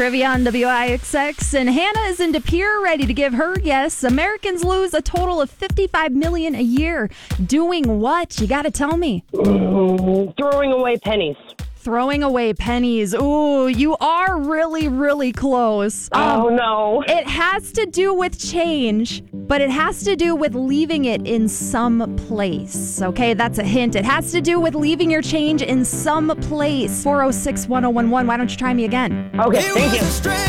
Trivia on WIXX, and Hannah is in De Pere, ready to give her guess. Americans lose a total of $55 million a year. Doing what? You got to tell me. Throwing away pennies. Throwing away pennies. Ooh, you are really, really close. Oh, no. It has to do with change, but it has to do with leaving it in some place. Okay, that's a hint. It has to do with leaving your change in some place. 406-1011. Why don't you try me again? Okay, thank you.